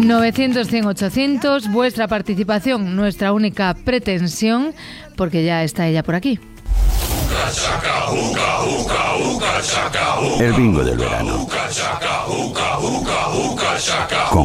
900, 100, 800, vuestra participación, nuestra única pretensión, porque ya está ella por aquí. El bingo del verano.